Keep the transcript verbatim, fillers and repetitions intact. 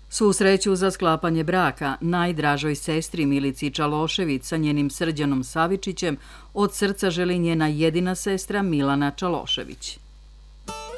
Svu sreću za sklapanje braka najdražoj sestri Milici Čalošević sa njenim Srđanom Savičićem od srca želi njena jedina sestra Milana Čalošević.